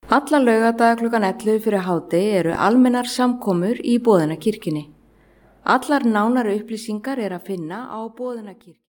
Alla laugardaga klukkan 11 fyrir hádegi eru almennar samkomur í Boðunarkirkjunni. Allar nánari upplýsingar er að finna á Boðunarkirkjunni.